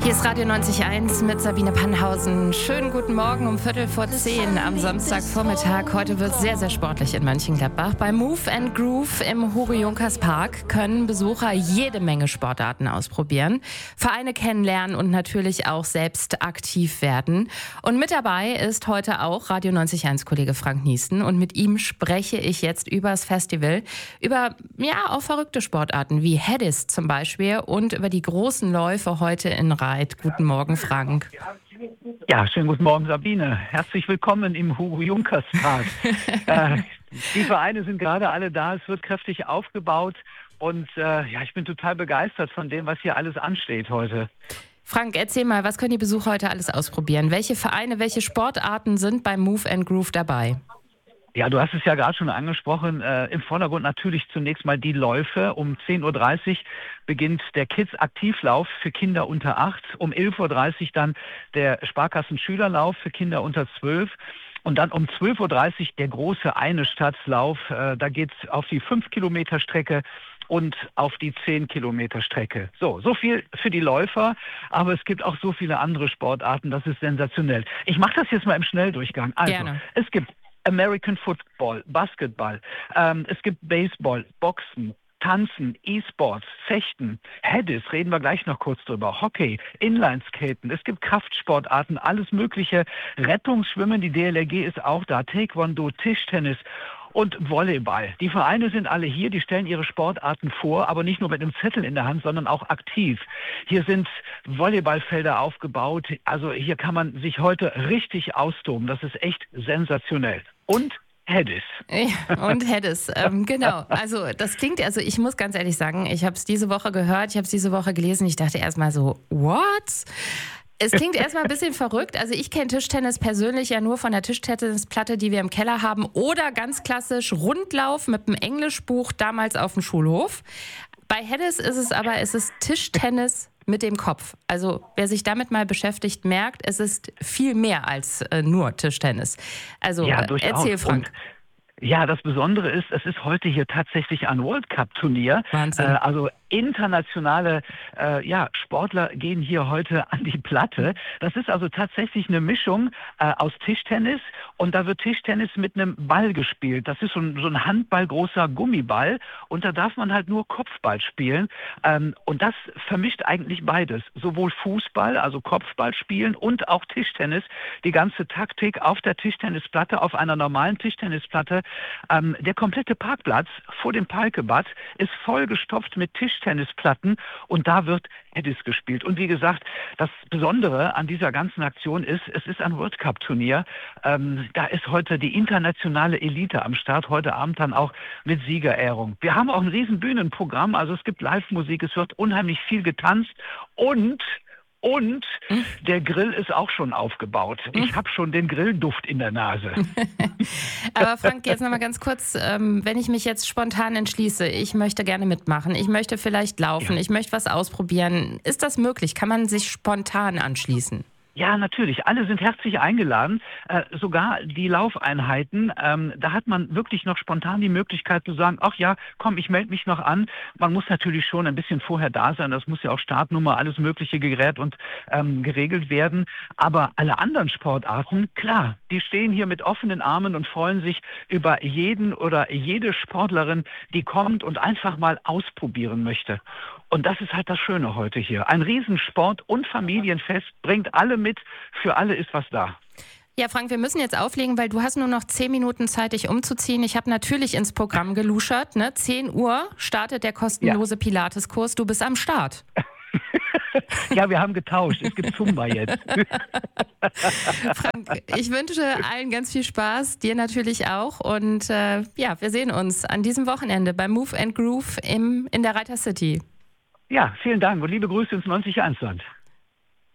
Hier ist Radio 90.1 mit Sabine Pannhausen. Schönen guten Morgen um 10:15 am Samstagvormittag. Heute wird sehr, sehr sportlich in Mönchengladbach. Bei Move and Groove im Hugo-Junkers-Park können Besucher jede Menge Sportarten ausprobieren, Vereine kennenlernen und natürlich auch selbst aktiv werden. Und mit dabei ist heute auch Radio 90.1-Kollege Frank Niesten. Und mit ihm spreche ich jetzt über das Festival, über auch verrückte Sportarten wie Heddis zum Beispiel und über die großen Läufe heute in Reit. Guten Morgen, Frank. Ja, schönen guten Morgen, Sabine. Herzlich willkommen im Hugo-Junkers-Park. Die Vereine sind gerade alle da, es wird kräftig aufgebaut und ich bin total begeistert von dem, was hier alles ansteht heute. Frank, erzähl mal, was können die Besucher heute alles ausprobieren? Welche Vereine, welche Sportarten sind beim Move and Groove dabei? Ja, du hast es ja gerade schon angesprochen. Im Vordergrund natürlich zunächst mal die Läufe. Um 10:30 Uhr beginnt der Kids-Aktivlauf für Kinder unter 8. Um 11:30 Uhr dann der Sparkassen-Schülerlauf für Kinder unter 12. Und dann um 12:30 Uhr der große Eine-Stadt-Lauf. Da geht es auf die 5-Kilometer-Strecke und auf die 10-Kilometer-Strecke. So viel für die Läufer, aber es gibt auch so viele andere Sportarten, das ist sensationell. Ich mache das jetzt mal im Schnelldurchgang. Also, Gerne. Es gibt American Football, Basketball, es gibt Baseball, Boxen, Tanzen, E-Sports, Fechten, Heddis, reden wir gleich noch kurz drüber, Hockey, Inlineskaten, es gibt Kraftsportarten, alles mögliche, Rettungsschwimmen, die DLRG ist auch da, Taekwondo, Tischtennis und Volleyball. Die Vereine sind alle hier, die stellen ihre Sportarten vor, aber nicht nur mit einem Zettel in der Hand, sondern auch aktiv. Hier sind Volleyballfelder aufgebaut, also hier kann man sich heute richtig austoben, das ist echt sensationell. Und Heddis. Ja, und Heddis, genau. Also das klingt, ich muss ganz ehrlich sagen, ich habe es diese Woche gehört, ich habe es diese Woche gelesen, ich dachte erstmal so, what? Es klingt erstmal ein bisschen verrückt. Also ich kenne Tischtennis persönlich ja nur von der Tischtennisplatte, die wir im Keller haben. Oder ganz klassisch Rundlauf mit einem Englischbuch damals auf dem Schulhof. Bei Heddis ist es Tischtennis mit dem Kopf. Also wer sich damit mal beschäftigt, merkt, es ist viel mehr als nur Tischtennis. Also ja, erzähl, Frank. Ja, das Besondere ist, es ist heute hier tatsächlich ein World Cup Turnier. Wahnsinn. Also internationale Sportler gehen hier heute an die Platte. Das ist also tatsächlich eine Mischung aus Tischtennis und da wird Tischtennis mit einem Ball gespielt. Das ist so ein handballgroßer Gummiball und da darf man halt nur Kopfball spielen. Und das vermischt eigentlich beides. Sowohl Fußball, also Kopfball spielen und auch Tischtennis. Die ganze Taktik auf der Tischtennisplatte, auf einer normalen Tischtennisplatte. Der komplette Parkplatz vor dem Parkebad ist vollgestopft mit Tischtennisplatten und da wird Heddis gespielt. Und wie gesagt, das Besondere an dieser ganzen Aktion ist, es ist ein World Cup Turnier. Da ist heute die internationale Elite am Start, heute Abend dann auch mit Siegerehrung. Wir haben auch ein riesen Bühnenprogramm, also es gibt Live-Musik, es wird unheimlich viel getanzt und der Grill ist auch schon aufgebaut. Ich habe schon den Grillduft in der Nase. Aber Frank, jetzt nochmal ganz kurz, wenn ich mich jetzt spontan entschließe, ich möchte gerne mitmachen, ich möchte vielleicht laufen, ich möchte was ausprobieren. Ist das möglich? Kann man sich spontan anschließen? Ja, natürlich. Alle sind herzlich eingeladen. Sogar die Laufeinheiten. Da hat man wirklich noch spontan die Möglichkeit zu sagen, ach ja, komm, ich melde mich noch an. Man muss natürlich schon ein bisschen vorher da sein. Das muss ja auch Startnummer, alles mögliche gerät und geregelt werden. Aber alle anderen Sportarten, klar, die stehen hier mit offenen Armen und freuen sich über jeden oder jede Sportlerin, die kommt und einfach mal ausprobieren möchte. Und das ist halt das Schöne heute hier. Ein Riesensport- und Familienfest bringt alle mit. Für alle ist was da. Ja, Frank, wir müssen jetzt auflegen, weil du hast nur noch 10 Minuten Zeit, dich umzuziehen. Ich habe natürlich ins Programm geluschert. Ne? 10 Uhr startet der kostenlose Pilates-Kurs. Du bist am Start. Ja, wir haben getauscht. Es gibt Zumba jetzt. Frank, ich wünsche allen ganz viel Spaß, dir natürlich auch. Und wir sehen uns an diesem Wochenende beim Move and Groove in der Reiter City. Ja, vielen Dank und liebe Grüße ins 90-1-Land.